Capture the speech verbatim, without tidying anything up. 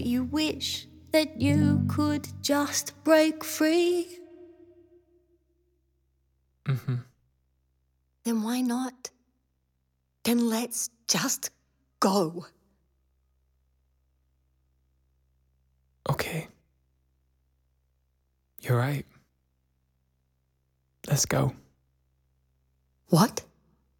You wish that you could just break free. Mm-hmm. Then why not? Then let's just go. Okay. You're right. Let's go. What?